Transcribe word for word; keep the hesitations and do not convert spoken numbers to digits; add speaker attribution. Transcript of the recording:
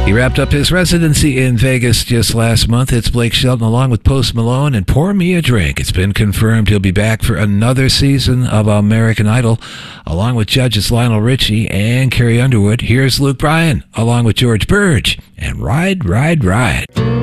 Speaker 1: He wrapped up his residency in Vegas just last month. It's Blake Shelton along with Post Malone and Pour Me a Drink. It's been confirmed he'll be back for another season of American Idol, along with judges Lionel Richie and Carrie Underwood. Here's Luke Bryan, along with George Burge, and Ride, Ride, Ride.